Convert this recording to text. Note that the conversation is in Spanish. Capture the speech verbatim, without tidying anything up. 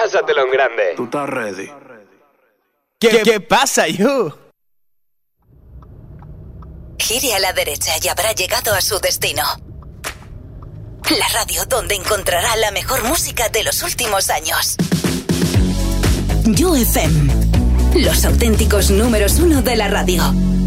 Pásatelo en grande. Tú estás ready. ¿Qué, ¿Qué pasa, you? Gire a la derecha y habrá llegado a su destino. La radio donde encontrará la mejor música de los últimos años. You F M. Los auténticos números uno de la radio.